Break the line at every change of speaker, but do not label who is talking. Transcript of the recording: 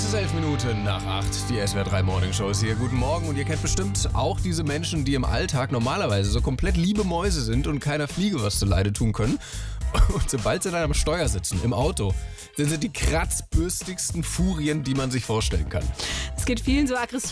ist 11 Minuten nach 8. Die SWR 3 Morning Show ist hier. Guten Morgen. Und ihr kennt bestimmt auch diese Menschen, die im Alltag normalerweise so komplett liebe Mäuse sind und keiner Fliege was zuleide tun können. Und sobald sie dann am Steuer sitzen, im Auto, sind sie die kratzbürstigsten Furien, die man sich vorstellen kann.
Es geht vielen so aggressiv